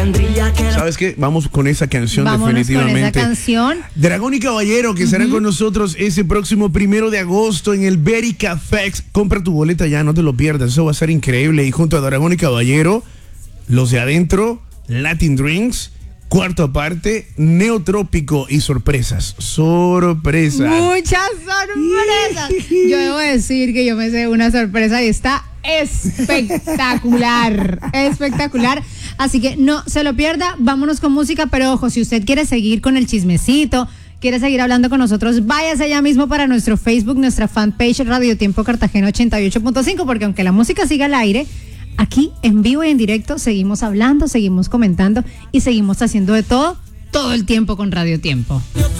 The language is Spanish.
¿Sabes qué? Vamos con esa canción. Vámonos definitivamente. con esa canción. Dragón y Caballero, que estarán con nosotros ese próximo 1 de agosto en el Berica Fex. Compra tu boleta ya, no te lo pierdas. Eso va a ser increíble. Y junto a Dragón y Caballero, los de adentro, Latin Drinks, Cuarto Parte, Neotrópico y sorpresas. Sorpresas. Muchas sorpresas. Yo debo decir que yo me sé una sorpresa y está espectacular. Espectacular. Así que no se lo pierda. Vámonos con música, pero ojo, si usted quiere seguir con el chismecito, quiere seguir hablando con nosotros, váyase ya mismo para nuestro Facebook, nuestra fanpage Radio Tiempo Cartagena 88.5, porque aunque la música siga al aire, aquí en vivo y en directo seguimos hablando, seguimos comentando y seguimos haciendo de todo el tiempo con Radio Tiempo.